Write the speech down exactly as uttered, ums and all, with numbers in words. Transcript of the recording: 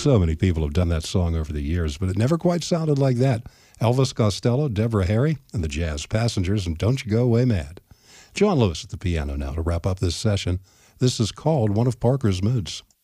So many people have done that song over the years, but it never quite sounded like that. Elvis Costello, Deborah Harry, and the Jazz Passengers, and Don't You Go Away Mad. John Lewis at the piano now to wrap up this session. This is called One of Parker's Moods.